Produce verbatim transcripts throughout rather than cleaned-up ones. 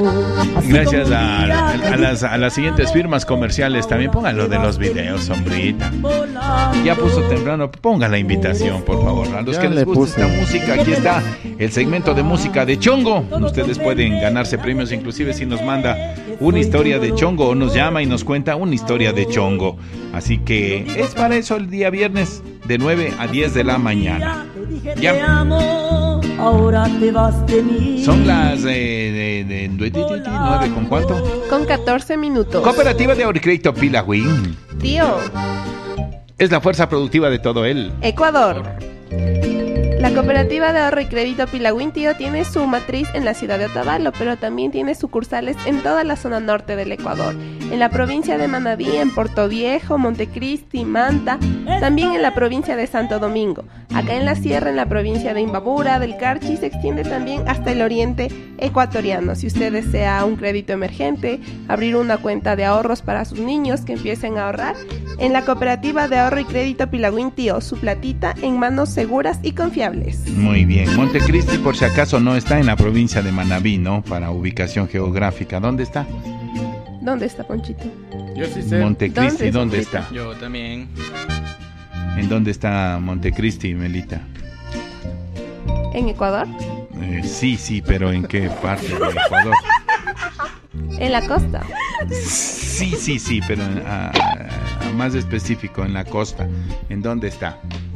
Gracias a, a, a, las, a las siguientes firmas comerciales. También pongan lo de los videos, sombrita. Ya puso temprano, ponga la invitación, por favor. A los Ya que les gusta puse. esta música, aquí está el segmento de música de Chongo. Ustedes pueden ganarse premios, inclusive si nos manda una historia de Chongo o nos llama y nos cuenta una historia de Chongo. Así que es para eso el día viernes de nueve a diez de la mañana. Ya. Ahora te vas de mí. Son las eh, de, de, de, de, de, de nueve, ¿con cuánto? Con catorce minutos. Cooperativa de Ahorro y Crédito Pilagüín. Tío, Es la fuerza productiva de todo el Ecuador. La Cooperativa de Ahorro y Crédito Pilagüín, tío, tiene su matriz en la ciudad de Otavalo, pero también tiene sucursales en toda la zona norte del Ecuador, en la provincia de Manabí, en Portoviejo, Montecristi, Manta, también en la provincia de Santo Domingo. Acá en la sierra, en la provincia de Imbabura, del Carchi, se extiende también hasta el oriente ecuatoriano. Si usted desea un crédito emergente, abrir una cuenta de ahorros para sus niños que empiecen a ahorrar, en la Cooperativa de Ahorro y Crédito Pilagüín, tío, su platita en manos seguras y confiables. Muy bien. Montecristi, por si acaso, no está en la provincia de Manabí, ¿no? Para ubicación geográfica. ¿Dónde está? ¿Dónde está, Ponchito? Yo sí sé. Montecristi, ¿Dónde, ¿dónde Sombrita? está? Yo también. ¿En dónde está Montecristi, Melita? ¿En Ecuador? Eh, sí, sí, pero ¿en qué parte de Ecuador? En la costa. Sí, sí, sí, pero a, a- a más específico, en la costa. ¿En dónde está?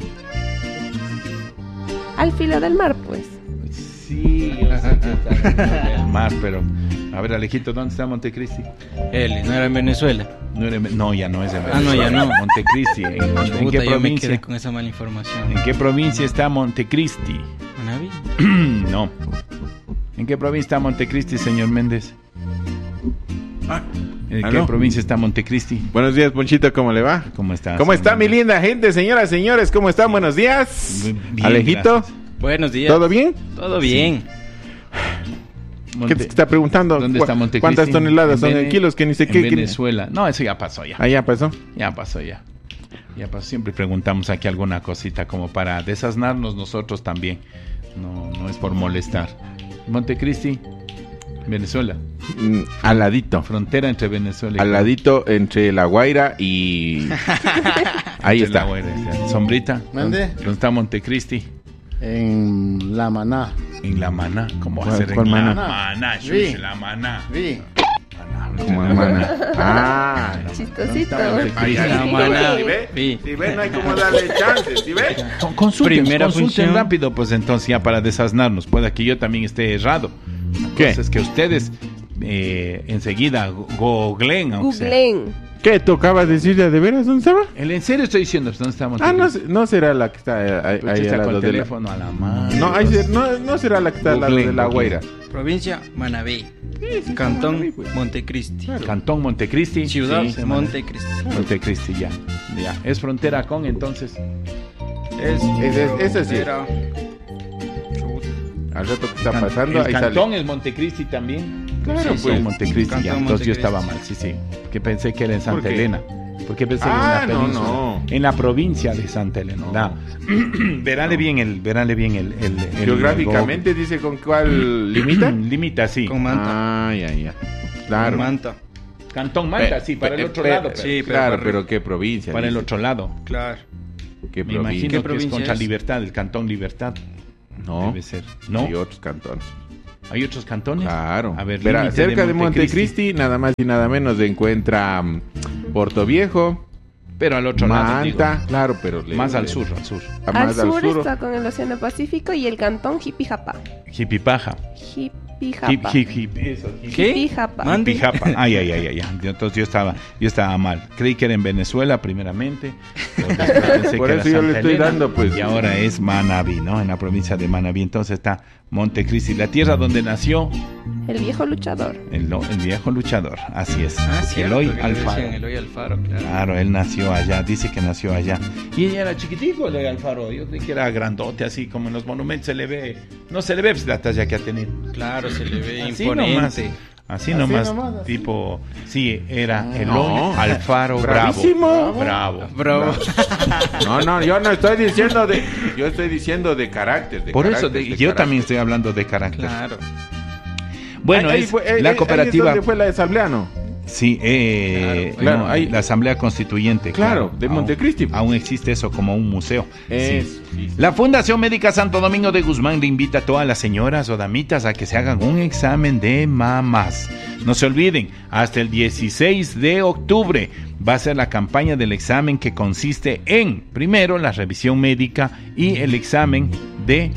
Al filo del mar, pues. Sí, yo sé que está en el mar, pero... A ver, Alejito, ¿dónde está Montecristi? Él, ¿no era en Venezuela? No, era en- no, ya no es en Ah, no, ya no. Montecristi. ¿En, en Puta, qué yo me provincia? quedé con esa mala información. ¿En qué provincia está Montecristi? Manabí. No. ¿En qué provincia está Montecristi, señor Méndez? ¿En qué ¿aló? provincia está Montecristi? Buenos días, Ponchito, ¿cómo le va? ¿Cómo está? ¿Cómo está señor mi Méndez? linda gente, señoras, señores? ¿Cómo están? Buenos días. Muy bien, Alejito, gracias. Buenos días. ¿todo bien? Todo bien. Monte- ¿Qué te está preguntando? ¿Dónde está Montecristi? ¿Cuántas toneladas son Vene- en kilos? Que ni sé en qué. que- Venezuela. No, eso ya pasó ya. Ah, ya pasó. Ya pasó ya. Ya pasó. Siempre preguntamos aquí alguna cosita como para desasnarnos nosotros también. No, no es por molestar. Montecristi, Venezuela. Mm, al ladito. Frontera entre Venezuela y Al ladito entre La Guaira y... Ahí Entre está. la Guaira, está. Sombrita. ¿Mande? ¿Dónde está Montecristi? En La Maná. En La Maná. ¿Cómo va a ¿Cuál- ser en cuál La Maná? Maná? Sí. Shush, La Maná. Vi. Maná, Como hermana. Ah, Chistosito. Montecristi. La Maná. ¿sí ve? Sí. Si ve, no hay como darle chance, ¿sí ve? Con- Consulten, Primera consulten función. rápido, pues entonces ya para desasnarnos. Puede que yo también esté errado. ¿Qué? Entonces que ustedes eh, enseguida go- googleen. aunque sea. Googleen. ¿Qué tocaba decir ya de veras? ¿Dónde estaba? El en serio estoy diciendo, ¿dónde está Ah, no, Montecristi? se- no será la que está eh, ahí, Usted ahí está al con lado el de la... teléfono a la mano. No, ahí se- no, no será la que está al lado Googleen, de La Guaira. Provincia Manabí. Cantón Montecristi. Cantón Montecristi. Ciudad Sí, se llama. Montecristi. Montecristi, ya. Ya. Es frontera con, entonces. Es, es, es, ese sí. Era- Chuta. Al rato que está Can- pasando, el ahí cantón sale. es Montecristi también. Claro, Sí, pues. sí, Montecristi, ya. Cantón Entonces yo Montecristi. estaba mal, sí, sí. Que pensé que era en Santa ¿Por qué? Elena. Porque pensé Ah, que era en la no, península. no. En la provincia de Santa Elena. No. Da. veránle bien el, veránle bien el, el, el- Geográficamente dice con cuál limita. el- limita, sí. Con Manta. Ah, ya, ya. Claro. Con Manta. Cantón Manta, Pe- sí, para pe- el otro pe- lado. pero- sí, pero claro, para pero qué provincia. para el dice. otro lado. Claro. ¿Qué Me provincia? imagino ¿Qué que es provincia contra es? Libertad, el Cantón Libertad. No, Debe ser. ¿No? hay otros cantones. ¿Hay otros cantones? Claro. A ver, Verá, límite cerca de Montecristi, nada más y nada menos se encuentra mm, Portoviejo, Pero al otro lado, digo. Manta, claro, pero le- Más al le- sur, al sur. a Al más sur está con el Océano Pacífico y el cantón Jipijapa. Jipipaja. Jipijapa. Hip, hip, hip. Eso, hip. ¿Qué? Jipijapa. Mande. Pijapa. Ay, ay, ay, ay, ay. Entonces yo estaba, yo estaba mal. Creí que era en Venezuela primeramente. Pero después pensé Por que eso era yo le Santa estoy Elena, dando, pues. Y ahora es Manabí, ¿no? En la provincia de Manabí. Entonces está Montecristi, la tierra donde nació El viejo luchador. el, lo- el viejo luchador. Así es. Ah, cierto, Eloy que le Alfaro. decían Eloy Alfaro, claro. Claro, él nació allá, dice que nació allá. Y ella era chiquitico, Eloy Alfaro. Yo creí que era grandote, así como en los monumentos se le ve. No se le ve pues, la talla que ha tenido. Claro, se le ve Así imponente. nomás. Así nomás, nomás, así. tipo, sí, era Eloy No. Alfaro Bravo. Bravísimo. Bravo. Bravo. No, no, yo no estoy diciendo de, yo estoy diciendo de carácter. De Por eso, carácter, de- de yo carácter. también estoy hablando de carácter. Claro. Bueno, Ahí- ahí es fue- ahí- la ahí cooperativa. es donde fue la asamblea, ¿no? Sí, eh, Claro, claro, no, ahí- la Asamblea Constituyente. Claro, de aún- Montecristi. Aún existe eso como un museo. Eso, Sí. sí, sí. La Fundación Médica Santo Domingo de Guzmán le invita a todas las señoras o damitas a que se hagan un examen de mamás. No se olviden, hasta el dieciséis de octubre va a ser la campaña del examen que consiste en, primero, la revisión médica y el examen de...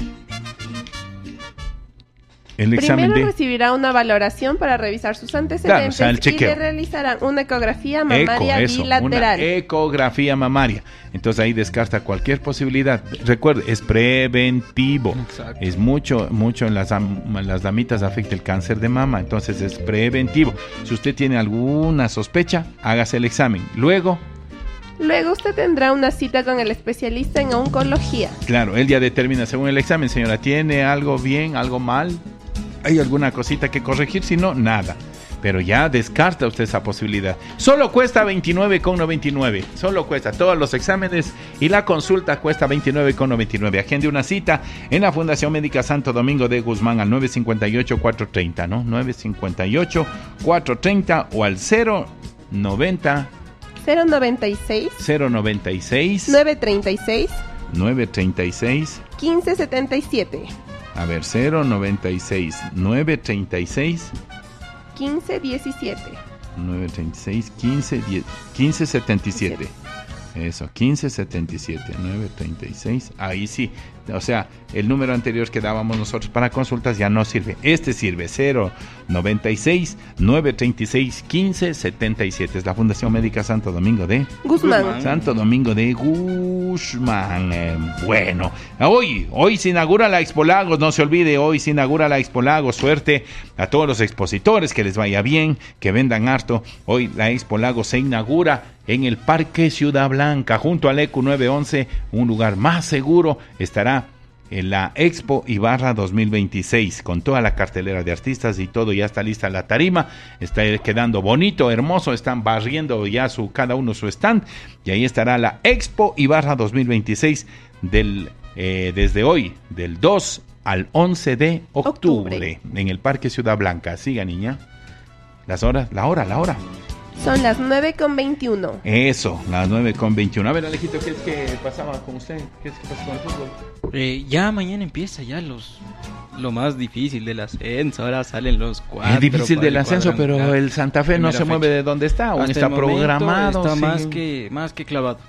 El examen Primero de... recibirá una valoración para revisar sus antecedentes Claro, o sea, el y chequeo. le realizarán una ecografía Eco, mamaria eso, bilateral. una ecografía mamaria. Entonces ahí descarta cualquier posibilidad. Recuerde, es preventivo. Exacto. Es mucho, mucho en las, am- las damitas afecta el cáncer de mama, entonces es preventivo. Si usted tiene alguna sospecha, hágase el examen. Luego, Luego usted tendrá una cita con el especialista en oncología. claro, él ya determina según el examen, señora, ¿tiene algo bien, algo mal? ¿Hay alguna cosita que corregir? Si no, nada. Pero ya descarta usted esa posibilidad. Solo cuesta veintinueve con noventa y nueve. Solo cuesta. Todos los exámenes y la consulta cuesta veintinueve con noventa y nueve. Agende una cita en la Fundación Médica Santo Domingo de Guzmán al nueve cinco ocho, cuatro tres cero, ¿no? nueve cinco ocho, cuatro tres cero o al cero noventa, cero noventa y seis, cero noventa y seis, nueve treinta y seis, nueve treinta y seis. quince setenta y siete, A ver, cero noventa y seis, nueve treinta y seis. quince diecisiete. nueve treinta y seis, quince, diez, quince setenta y siete. Eso, quince setenta y siete, nueve treinta y seis. Ahí sí. O sea, el número anterior que dábamos nosotros para consultas ya no sirve. Este sirve, cero noventa y seis, nueve treinta y seis, quince setenta y siete. Es la Fundación Médica Santo Domingo de Guzmán. Guzmán. Santo Domingo de Guzmán. Eh, bueno, hoy, hoy se inaugura la Expo Lagos, no se olvide, hoy se inaugura la Expo Lagos. Suerte a todos los expositores, que les vaya bien, que vendan harto. Hoy la Expo Lagos se inaugura en el Parque Ciudad Blanca, junto al E Q nueve once, un lugar más seguro. Estará en la Expo Ibarra dos mil veintiséis, con toda la cartelera de artistas y todo, ya está lista la tarima, está quedando bonito, hermoso, están barriendo ya su cada uno su stand, y ahí estará la Expo Ibarra dos mil veintiséis del, eh, desde hoy, del dos al once de octubre, Octubre. en el Parque Ciudad Blanca. Siga, niña. Las horas, la hora, la hora. Son las nueve con veintiuno. Eso, las nueve con veintiuno. A ver, Alejito, ¿qué es que pasaba con usted? ¿Qué es que pasa con el fútbol? Eh, ya mañana empieza ya los lo más difícil del ascenso. Ahora salen los cuatro. Es difícil para del el ascenso, pero cuadrangular. el Santa Fe no Primera se mueve fecha. de donde está, aún Hasta está el momento programado. Está sí. más que más que clavado.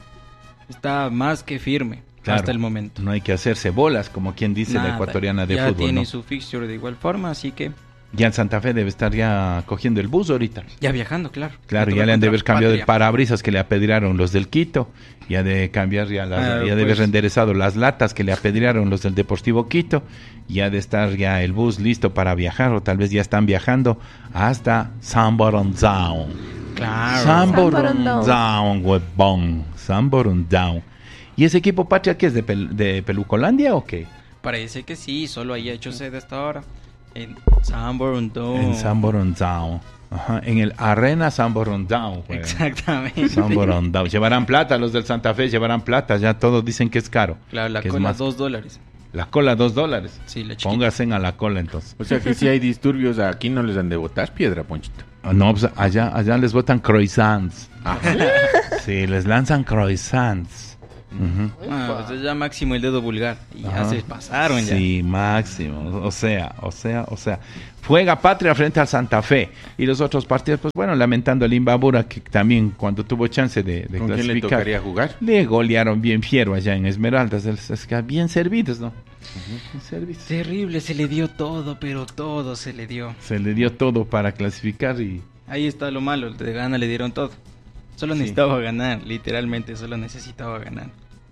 Está más que firme Claro, hasta el momento. No hay que hacerse bolas, como quien dice la Nada, ecuatoriana de ya fútbol. tiene ¿no? su fixture de igual forma, así que Ya el Santa Fe debe estar ya cogiendo el bus ahorita. ya viajando, claro. Claro, Le ya toca le han de contra haber cambiado el Patria. parabrisas que le apedrearon los del Quito. Ya de cambiar ya las, Ah, ya de haber pues. renderezado las latas que le apedrearon los del Deportivo Quito. Ya de estar ya el bus listo para viajar, o tal vez ya están viajando hasta San Borondao. Claro. San Borondao. Borondao, huevón. San Borondao. ¿Y ese equipo Patria qué es de, Pel- de Pelucolandia o qué? Parece que sí, solo ahí ha hecho sede hasta ahora. En San Borondao. En San Borondao. Ajá, en el Arena San Borondao. juegan. Exactamente. San Borondao. Llevarán plata, los del Santa Fe llevarán plata. Ya todos dicen que es caro. Claro, la que es cola más- dos dólares. La cola, dos dólares. Sí, la chiquita. Póngase a la cola entonces. O sea que si hay disturbios, aquí no les han de botar piedra, Ponchito. Ah, No, pues allá, allá les botan croissants. Ah, Sí, les lanzan croissants. Ujú. Ah, pues es ya máximo el dedo vulgar. Y ya Ajá. se pasaron ya. Sí, máximo. O sea, o sea, o sea. Juega Patria frente al Santa Fe. Y los otros partidos, pues bueno, lamentando el Imbabura, que también cuando tuvo chance de, de ¿con quién le clasificar, tocaría jugar? le golearon bien fiero allá en Esmeraldas. Es- es que bien servidos, ¿no? Bien servidos. Terrible, se le dio todo, pero todo se le dio. Se le dio todo para clasificar y... Ahí está lo malo, de gana le dieron todo. Solo Sí. necesitaba ganar, literalmente solo necesitaba ganar.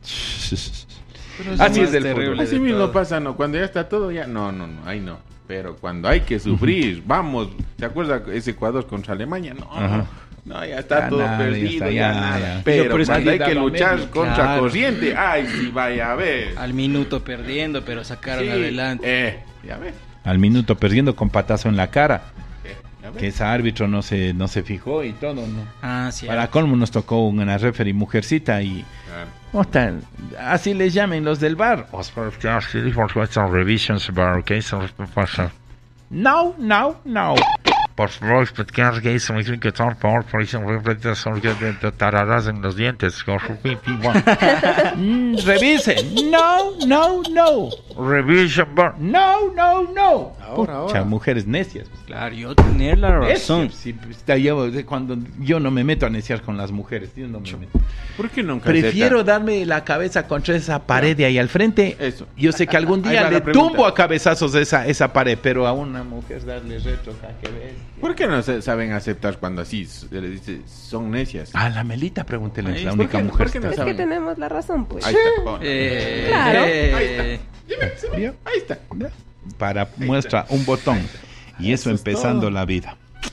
Pero Así lo es más del terrible fútbol. Así de mismo todo. pasa, ¿no? Cuando ya está todo, ya no, no, no, ahí no. Pero cuando hay que sufrir, vamos, ¿se acuerda ese Ecuador contra Alemania? No, Ajá. no, ya está Ya todo nada, ya perdido, está, ya, ya, nada. ya. Pero Pero es cuando que hay que daba luchar medio. contra Claro. corriente, ay, sí, vaya a ver. Al minuto perdiendo, pero sacaron Sí, adelante. Eh, ya ves. Al minuto perdiendo con patazo en la cara. eh, ya ves. Que ese árbitro no se, no se fijó y todo, ¿no? Ah, sí. Para colmo nos tocó una referee mujercita y... Claro. Osta, así les llamen los del bar. Revisions bar, ¿qué? No, no, no. Por favor, platicar que eso me dicen que son por por eso son que tararás en los dientes. Mm, revisen. No, no, no. Revisen. No, no, no. Ahora, Pucha, ahora. mujeres necias. Claro, yo tener la razón. Eso, sí, está yo, de cuando yo no me meto a neciar con las mujeres, yo no me meto. ¿Por qué nunca Prefiero darme la cabeza contra esa pared de ahí al frente. Eso. Yo sé que algún Ahí día va le la pregunta. tumbo a cabezazos esa, esa pared, pero a una mujer darle retro, ¿a qué ves? ¿Por qué no se saben aceptar cuando así se les dice son necias? A la Melita, pregúntele, es Ahí, la ¿por única qué- mujer. por qué no que Es está- que tenemos la razón, pues. Ahí está. pon. Eh, Claro. eh, Ahí está. Dime, se ¿Vio? Ahí está. Para muestra un botón. Y eso, Eso es empezando todo. la vida.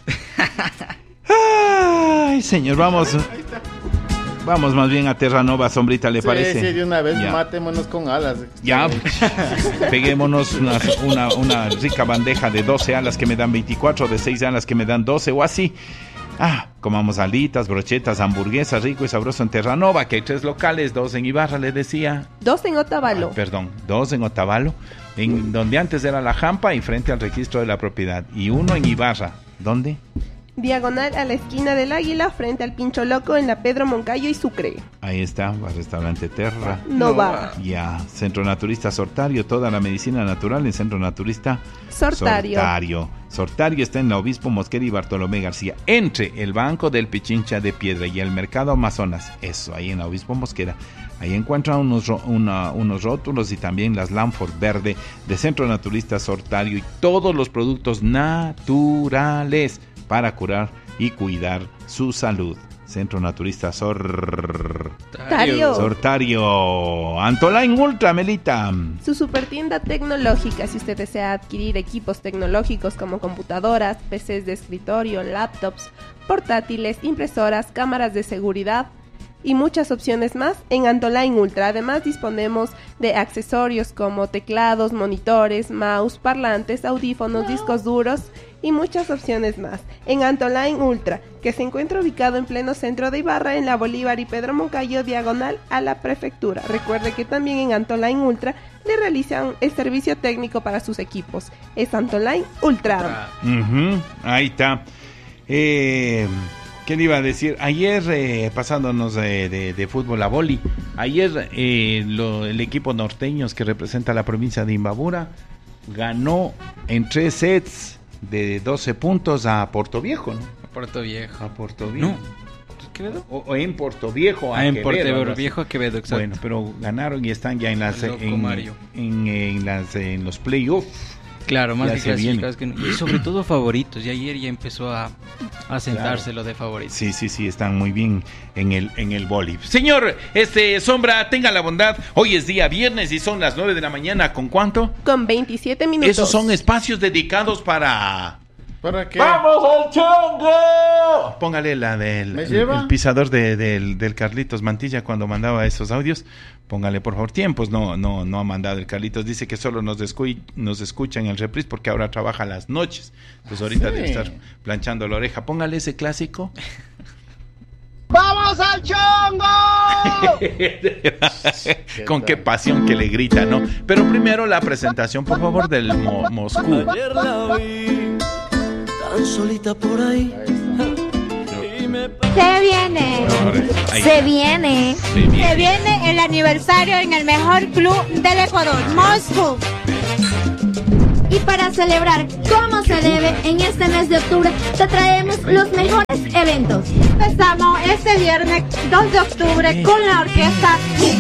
Ay, señor, vamos. Ahí está. Vamos más bien a Terranova, Sombrita, ¿le Sí, parece? sí, de una vez Ya. matémonos con alas. Ya, peguémonos una, una, una rica bandeja de doce alas que me dan veinticuatro, de seis alas que me dan doce o así. Ah, comamos alitas, brochetas, hamburguesas, rico y sabroso en Terranova, que hay tres locales, dos en Ibarra, le decía. Dos en Otavalo. Ah, perdón, dos en Otavalo, en donde antes era la Jampa y frente al registro de la propiedad. Y uno en Ibarra. ¿Dónde? Diagonal a la esquina del Águila, frente al Pincho Loco en la Pedro Moncayo y Sucre. Ahí está, va restaurante Terra. No, va. Ya, Centro Naturista Sortario, toda la medicina natural en Centro Naturista Sortario. Sortario. Sortario está en la Obispo Mosquera y Bartolomé García, entre el Banco del Pichincha de Piedra y el Mercado Amazonas. Eso, ahí en la Obispo Mosquera. Ahí encuentran unos, ro- una- unos rótulos y también las Lanford Verde de Centro Naturista Sortario y todos los productos naturales para curar y cuidar su salud. Centro Naturista Sor... Tario. Sortario. Antoline Ultra, Melita. Su supertienda tecnológica, si usted desea adquirir equipos tecnológicos como computadoras, P Cs de escritorio, laptops, portátiles, impresoras, cámaras de seguridad y muchas opciones más en Antoline Ultra. Además disponemos de accesorios como teclados, monitores, mouse, parlantes, audífonos, discos duros y muchas opciones más en Antoline Ultra, que se encuentra ubicado en pleno centro de Ibarra, en la Bolívar y Pedro Moncayo, diagonal a la prefectura. Recuerde que también en Antoline Ultra le realizan el servicio técnico para sus equipos. Es Antoline Ultra. Ujú, ahí está. Eh, ¿Qué le iba a decir? Ayer, eh, pasándonos de, de- de fútbol a boli, ayer eh, lo- el equipo norteños que representa a la provincia de Imbabura ganó en tres sets de doce puntos a Portoviejo, ¿no? Puerto Viejo. A Portoviejo. No. Quevedo. O, o en Portoviejo. a Ah, en Quevedo, algo Puerto así. Viejo, Quevedo, exacto. Bueno, pero ganaron y están ya en las El loco en, Mario. en, en las en los playoffs. Claro, más Ya que se viene. clasificados que- y sobre todo favoritos. Y ayer ya empezó a, a sentarse lo de favoritos. Sí, sí, sí, están muy bien en el en el boli. Señor, este Sombra, tenga la bondad. Hoy es día viernes y son las nueve de la mañana. ¿Con cuánto? Con veintisiete minutos. Esos son espacios dedicados para... ¿Para qué? ¡Vamos al chongo! Póngale la del ¿Me el, lleva? el pisador de- del, del Carlitos Mantilla cuando mandaba esos audios. Póngale por favor tiempos. No, no, no ha mandado el Carlitos. Dice que solo nos, descu- nos escucha en el reprise porque ahora trabaja las noches. Pues ahorita Sí. debe estar planchando la oreja. Póngale ese clásico. ¡Vamos al chongo! Con qué pasión que le grita, ¿no? Pero primero la presentación, por favor, del Mo- Moscú. Ayer la vi tan solita por ahí. Y me Se viene. Ahí Se está. viene. Se viene. Se viene el aniversario en el mejor club del Ecuador, Moscú. Y para celebrar como se debe en este mes de octubre, te traemos los mejores eventos. Empezamos este viernes dos de octubre con la orquesta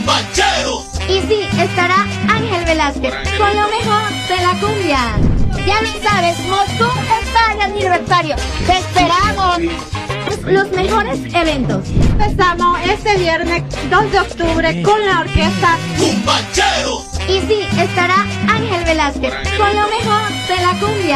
Y sí, estará Ángel Velázquez con lo mejor de la cumbia. Ya lo sabes, Moscú está de aniversario. ¡Te esperamos! Los mejores eventos. Empezamos este viernes dos de octubre con la orquesta Y sí, estará Ángel Velázquez con lo mejor de la cumbia.